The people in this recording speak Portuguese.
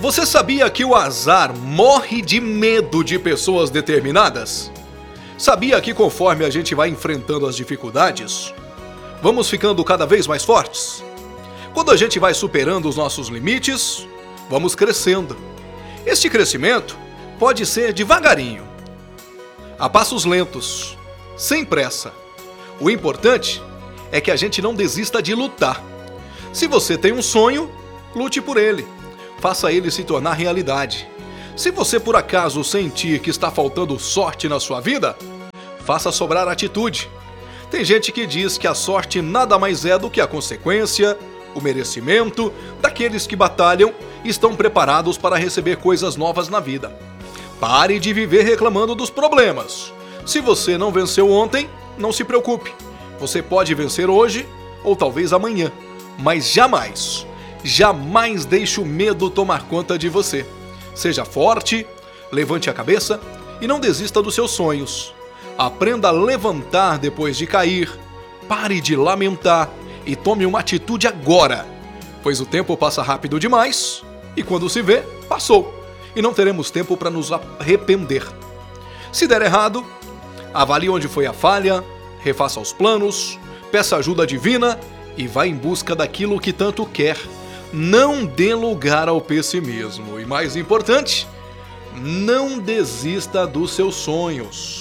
Você sabia que o azar morre de medo de pessoas determinadas? Sabia que conforme a gente vai enfrentando as dificuldades, vamos ficando cada vez mais fortes? Quando a gente vai superando os nossos limites, vamos crescendo. Este crescimento pode ser devagarinho, a passos lentos, sem pressa. O importante é que a gente não desista de lutar. Se você tem um sonho, lute por ele. Faça ele se tornar realidade. Se você por acaso sentir que está faltando sorte na sua vida, faça sobrar atitude. Tem gente que diz que a sorte nada mais é do que a consequência, o merecimento daqueles que batalham e estão preparados para receber coisas novas na vida. Pare de viver reclamando dos problemas. Se você não venceu ontem, não se preocupe. Você pode vencer hoje ou talvez amanhã, mas jamais deixe o medo tomar conta de você. Seja forte, levante a cabeça e não desista dos seus sonhos. Aprenda a levantar depois de cair, pare de lamentar e tome uma atitude agora, pois o tempo passa rápido demais e quando se vê, passou, e não teremos tempo para nos arrepender. Se der errado, avalie onde foi a falha, refaça os planos, peça ajuda divina e vá em busca daquilo que tanto quer. Não dê lugar ao pessimismo e, mais importante, não desista dos seus sonhos.